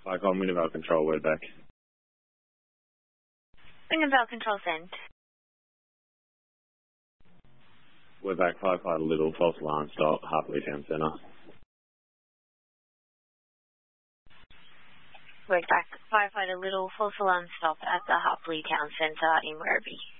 Icon, Wintervale Control, we're back. Wintervale Control send. We're back, firefighter Little, false alarm stop, Hartley Town Centre. We're back, firefighter Little, false alarm stop at the Hartley Town Centre in Werribee.